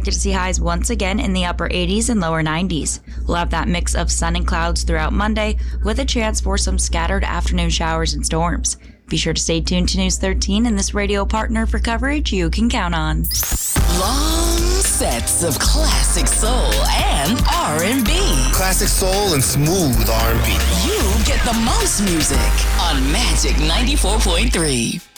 expected to see highs once again in the upper 80s and lower 90s. We'll have that mix of sun and clouds throughout Monday, with a chance for some scattered afternoon showers and storms. Be sure to stay tuned to News 13 and this radio partner for coverage you can count on. Long sets of classic soul and R&B. Classic soul and smooth R&B. You get the most music on Magic 94.3.